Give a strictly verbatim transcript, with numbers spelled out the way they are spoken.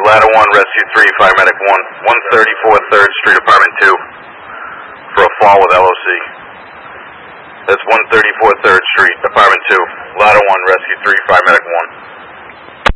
Ladder one, Rescue three, Fire Medic one, one thirty-four third Street, Apartment two, for a fall with L O C. That's one thirty-four third Street, Apartment two, Ladder one, Rescue three, Fire Medic one.